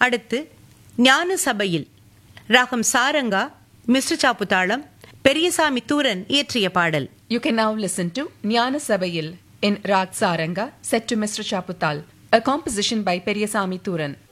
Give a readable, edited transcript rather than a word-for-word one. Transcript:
அடுத்து ஞான சபையில் ராகம் சாரங்கா, மிஸ்ர சாப்புதாளம், பெரியசாமி தூரன் இயற்றிய பாடல். You can now listen to Jnana Sabayil in Rag Saranga set to Mr. Chaputal, a composition by Periyasamy Thuran.